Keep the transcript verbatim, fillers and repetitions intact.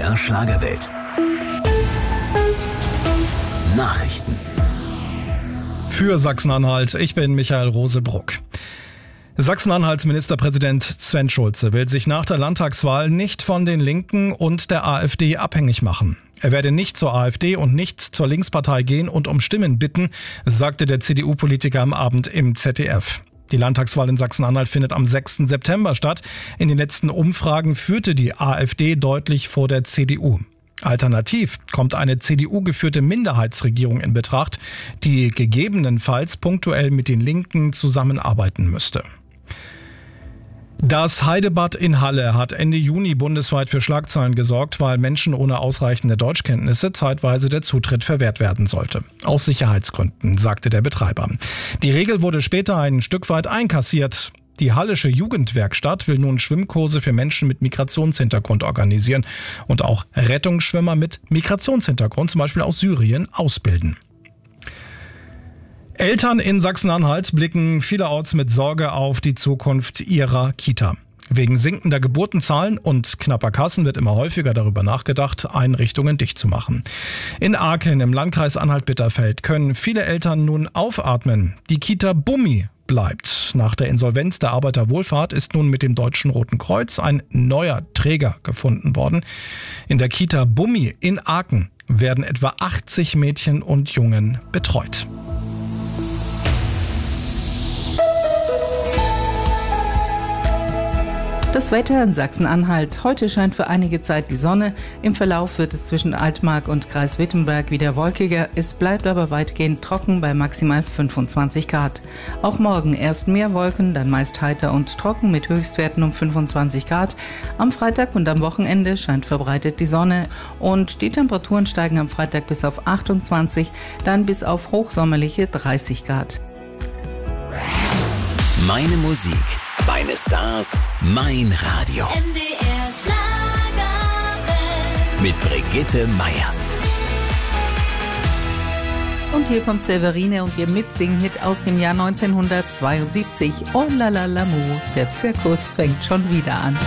der Schlagerwelt. Nachrichten. Für Sachsen-Anhalt, ich bin Michael Rosebruck. Sachsen-Anhalts Ministerpräsident Sven Schulze will sich nach der Landtagswahl nicht von den Linken und der AfD abhängig machen. Er werde nicht zur AfD und nicht zur Linkspartei gehen und um Stimmen bitten, sagte der C D U-Politiker am Abend im Z D F. Die Landtagswahl in Sachsen-Anhalt findet am sechsten September statt. In den letzten Umfragen führte die AfD deutlich vor der C D U. Alternativ kommt eine C D U-geführte Minderheitsregierung in Betracht, die gegebenenfalls punktuell mit den Linken zusammenarbeiten müsste. Das Heidebad in Halle hat Ende Juni bundesweit für Schlagzeilen gesorgt, weil Menschen ohne ausreichende Deutschkenntnisse zeitweise der Zutritt verwehrt werden sollte. Aus Sicherheitsgründen, sagte der Betreiber. Die Regel wurde später ein Stück weit einkassiert. Die Hallische Jugendwerkstatt will nun Schwimmkurse für Menschen mit Migrationshintergrund organisieren und auch Rettungsschwimmer mit Migrationshintergrund, zum Beispiel aus Syrien, ausbilden. Eltern in Sachsen-Anhalt blicken vielerorts mit Sorge auf die Zukunft ihrer Kita. Wegen sinkender Geburtenzahlen und knapper Kassen wird immer häufiger darüber nachgedacht, Einrichtungen dicht zu machen. In Aachen im Landkreis Anhalt-Bitterfeld können viele Eltern nun aufatmen. Die Kita Bummi bleibt. Nach der Insolvenz der Arbeiterwohlfahrt ist nun mit dem Deutschen Roten Kreuz ein neuer Träger gefunden worden. In der Kita Bummi in Aachen werden etwa achtzig Mädchen und Jungen betreut. Das Wetter in Sachsen-Anhalt. Heute scheint für einige Zeit die Sonne. Im Verlauf wird es zwischen Altmark und Kreis Wittenberg wieder wolkiger. Es bleibt aber weitgehend trocken bei maximal fünfundzwanzig Grad. Auch morgen erst mehr Wolken, dann meist heiter und trocken mit Höchstwerten um fünfundzwanzig Grad. Am Freitag und am Wochenende scheint verbreitet die Sonne und die Temperaturen steigen am Freitag bis auf achtundzwanzig, dann bis auf hochsommerliche dreißig Grad. Meine Musik, meine Stars, mein Radio. M D R Schlagerwelt. Mit Brigitte Meier. Und hier kommt Severine und ihr Mitsing-Hit aus dem Jahr neunzehnhundertzweiundsiebzig. Oh la la l'amour, der Zirkus fängt schon wieder an.